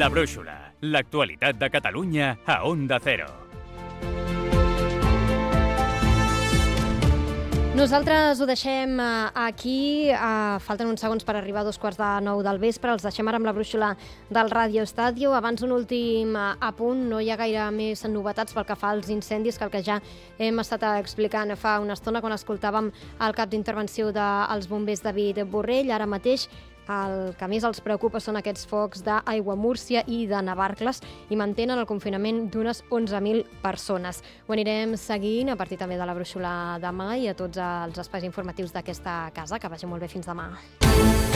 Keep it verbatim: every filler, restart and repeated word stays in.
La Brúixola, l'actualitat de Catalunya a Onda Cero. Nosaltres ho deixem aquí, falten uns segons per arribar a dos quarts de nou del vespre, els deixem ara amb la brúixola del Radio Estadio. Abans un últim apunt, no hi ha gaire més novetats pel que fa als incendis que el que ja hem estat explicant fa una estona quan escoltàvem el cap d'intervenció dels bombers David Borrell. Ara mateix el que més els preocupa són aquests focs d'Aiguamúrcia i de Navarcles i mantenen el confinament d'unes onze mil persones. Ho anirem seguint a partir també de la brúixola demà i a tots els espais informatius d'aquesta casa. Que vagi molt bé, fins demà.